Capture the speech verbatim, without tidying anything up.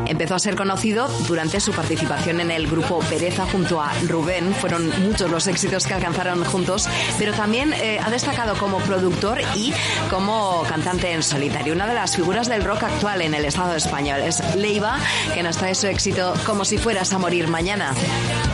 Empezó a ser conocido durante su participación en el grupo Pereza junto a Rubén. Fueron muchos los éxitos que alcanzaron juntos, pero también eh, ha destacado como productor y como cantante en solitario. Una de las figuras del rock actual en el Estado español es Leiva, que nos trae su éxito Como si fueras a morir mañana.